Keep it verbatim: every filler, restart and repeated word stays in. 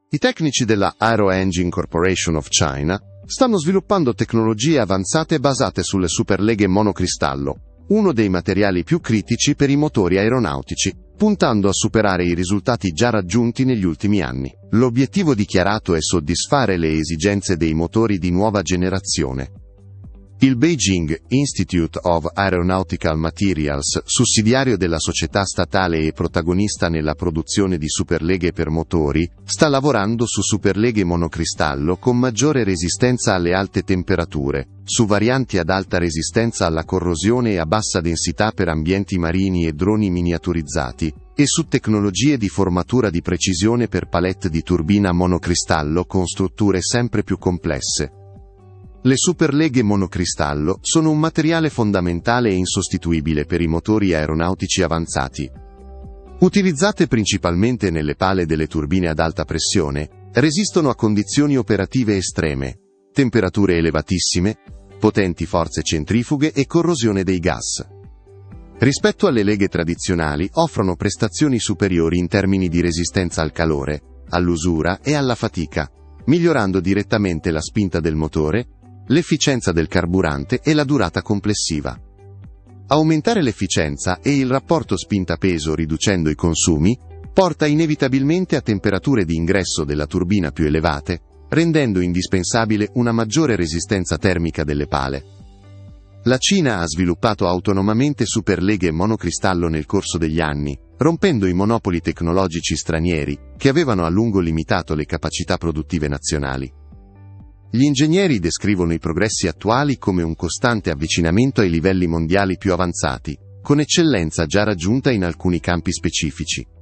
I tecnici della Aero Engine Corporation of China stanno sviluppando tecnologie avanzate basate sulle superleghe monocristallo, uno dei materiali più critici per i motori aeronautici, puntando a superare i risultati già raggiunti negli ultimi anni. L'obiettivo dichiarato è soddisfare le esigenze dei motori di nuova generazione. Il Beijing Institute of Aeronautical Materials, sussidiario della società statale e protagonista nella produzione di superleghe per motori, sta lavorando su superleghe monocristallo con maggiore resistenza alle alte temperature, su varianti ad alta resistenza alla corrosione e a bassa densità per ambienti marini e droni miniaturizzati, e su tecnologie di formatura di precisione per palette di turbina monocristallo con strutture sempre più complesse. Le superleghe monocristallo sono un materiale fondamentale e insostituibile per i motori aeronautici avanzati. Utilizzate principalmente nelle pale delle turbine ad alta pressione, resistono a condizioni operative estreme, temperature elevatissime, potenti forze centrifughe e corrosione dei gas. Rispetto alle leghe tradizionali, offrono prestazioni superiori in termini di resistenza al calore, all'usura e alla fatica, migliorando direttamente la spinta del motore, l'efficienza del carburante e la durata complessiva. Aumentare l'efficienza e il rapporto spinta-peso riducendo i consumi porta inevitabilmente a temperature di ingresso della turbina più elevate, rendendo indispensabile una maggiore resistenza termica delle pale. La Cina ha sviluppato autonomamente superleghe monocristallo nel corso degli anni, rompendo i monopoli tecnologici stranieri che avevano a lungo limitato le capacità produttive nazionali. Gli ingegneri descrivono i progressi attuali come un costante avvicinamento ai livelli mondiali più avanzati, con eccellenza già raggiunta in alcuni campi specifici.